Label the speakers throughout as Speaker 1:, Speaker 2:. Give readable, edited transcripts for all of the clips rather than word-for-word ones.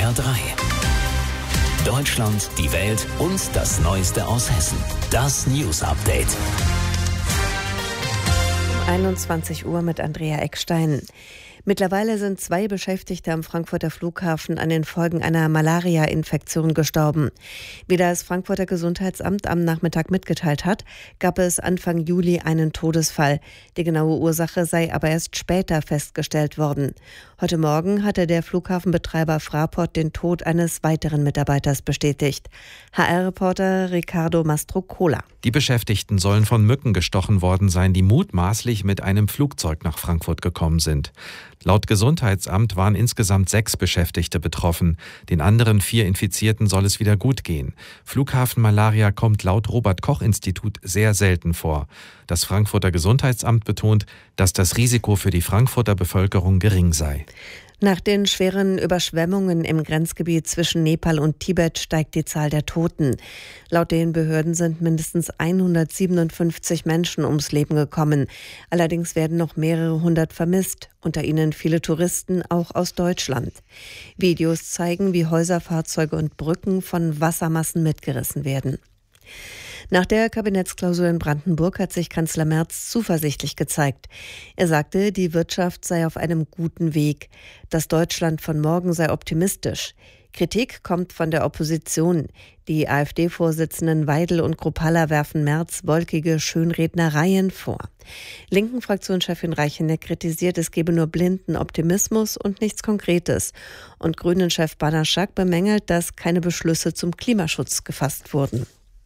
Speaker 1: HR3. Deutschland, die Welt und das Neueste aus Hessen. Das News Update.
Speaker 2: 21 Uhr mit Andrea Eckstein. Mittlerweile sind 2 Beschäftigte am Frankfurter Flughafen an den Folgen einer Malaria-Infektion gestorben. Wie das Frankfurter Gesundheitsamt am Nachmittag mitgeteilt hat, gab es Anfang Juli einen Todesfall. Die genaue Ursache sei aber erst später festgestellt worden. Heute Morgen hatte der Flughafenbetreiber Fraport den Tod eines weiteren Mitarbeiters bestätigt. HR-Reporter Ricardo Mastrocola.
Speaker 3: Die Beschäftigten sollen von Mücken gestochen worden sein, die mutmaßlich mit einem Flugzeug nach Frankfurt gekommen sind. Laut Gesundheitsamt waren insgesamt 6 Beschäftigte betroffen. Den anderen 4 Infizierten soll es wieder gut gehen. Flughafenmalaria kommt laut Robert-Koch-Institut sehr selten vor. Das Frankfurter Gesundheitsamt betont, dass das Risiko für die Frankfurter Bevölkerung gering sei.
Speaker 2: Nach den schweren Überschwemmungen im Grenzgebiet zwischen Nepal und Tibet steigt die Zahl der Toten. Laut den Behörden sind mindestens 157 Menschen ums Leben gekommen. Allerdings werden noch mehrere hundert vermisst, unter ihnen viele Touristen, auch aus Deutschland. Videos zeigen, wie Häuser, Fahrzeuge und Brücken von Wassermassen mitgerissen werden. Nach der Kabinettsklausur in Brandenburg hat sich Kanzler Merz zuversichtlich gezeigt. Er sagte, die Wirtschaft sei auf einem guten Weg. Das Deutschland von morgen sei optimistisch. Kritik kommt von der Opposition. Die AfD-Vorsitzenden Weidel und Kruppalla werfen Merz wolkige Schönrednereien vor. Linken Fraktionschefin Reicheneck kritisiert, es gebe nur blinden Optimismus und nichts Konkretes. Und Grünen-Chef Banaschak bemängelt, dass keine Beschlüsse zum Klimaschutz gefasst wurden.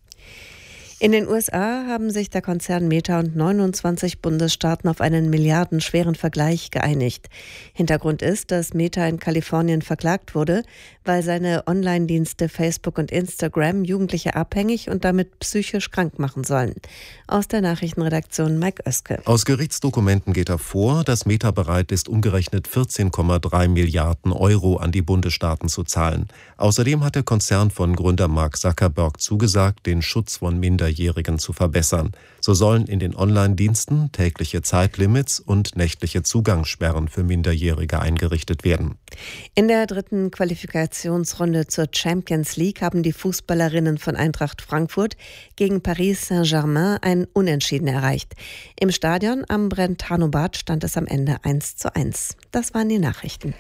Speaker 2: In den USA haben sich der Konzern Meta und 29 Bundesstaaten auf einen milliardenschweren Vergleich geeinigt. Hintergrund ist, dass Meta in Kalifornien verklagt wurde, weil seine Online-Dienste Facebook und Instagram Jugendliche abhängig und damit psychisch krank machen sollen. Aus der Nachrichtenredaktion Mike Oeske.
Speaker 4: Aus Gerichtsdokumenten geht hervor, dass Meta bereit ist, umgerechnet 14,3 Milliarden Euro an die Bundesstaaten zu zahlen. Außerdem hat der Konzern von Gründer Mark Zuckerberg zugesagt, den Schutz von Minderjährigen zu verbessern. So sollen in den Online-Diensten tägliche Zeitlimits und nächtliche Zugangssperren für Minderjährige eingerichtet werden.
Speaker 2: In der 3. Qualifikationsrunde zur Champions League haben die Fußballerinnen von Eintracht Frankfurt gegen Paris Saint-Germain ein Unentschieden erreicht. Im Stadion am Brentano-Bad stand es am Ende 1:1. Das waren die Nachrichten.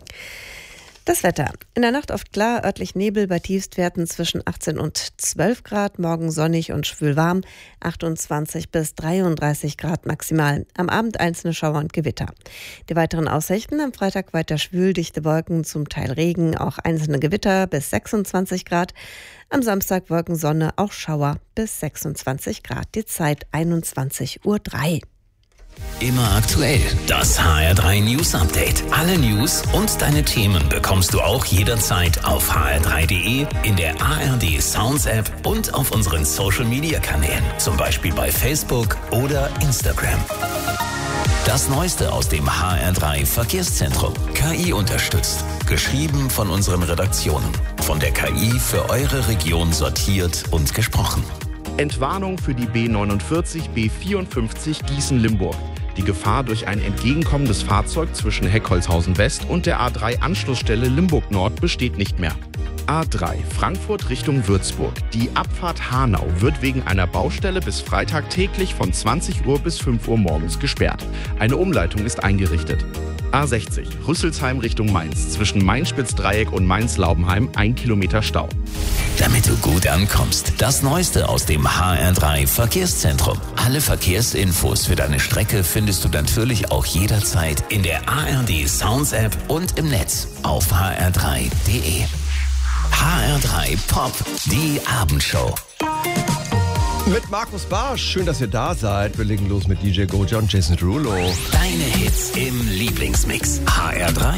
Speaker 2: Das Wetter. In der Nacht oft klar, örtlich Nebel bei Tiefstwerten zwischen 18 und 12 Grad, morgen sonnig und schwül warm, 28 bis 33 Grad maximal. Am Abend einzelne Schauer und Gewitter. Die weiteren Aussichten: am Freitag weiter schwül, dichte Wolken, zum Teil Regen, auch einzelne Gewitter bis 26 Grad. Am Samstag Wolken, Sonne, auch Schauer bis 26 Grad. Die Zeit 21:03 Uhr.
Speaker 1: Immer aktuell. Das HR3 News Update. Alle News und deine Themen bekommst du auch jederzeit auf hr3.de, in der ARD Sounds App und auf unseren Social Media Kanälen. Zum Beispiel bei Facebook oder Instagram. Das Neueste aus dem HR3 Verkehrszentrum. KI unterstützt. Geschrieben von unseren Redaktionen. Von der KI für eure Region sortiert und gesprochen.
Speaker 5: Entwarnung für die B49, B54 Gießen-Limburg. Die Gefahr durch ein entgegenkommendes Fahrzeug zwischen Heckholzhausen West und der A3-Anschlussstelle Limburg Nord besteht nicht mehr. A3 Frankfurt Richtung Würzburg. Die Abfahrt Hanau wird wegen einer Baustelle bis Freitag täglich von 20 Uhr bis 5 Uhr morgens gesperrt. Eine Umleitung ist eingerichtet. A60 Rüsselsheim Richtung Mainz. Zwischen Mainspitz-Dreieck und Mainz-Laubenheim 1 Kilometer Stau.
Speaker 1: Damit du gut ankommst, das Neueste aus dem HR3 Verkehrszentrum. Alle Verkehrsinfos für deine Strecke findest du natürlich auch jederzeit in der ARD Sounds App und im Netz auf hr3.de. HR3 Pop, die Abendshow.
Speaker 6: Mit Markus Barsch. Schön, dass ihr da seid. Wir legen los mit DJ Goja und Jason Derulo.
Speaker 1: Deine Hits im Lieblingsmix. HR3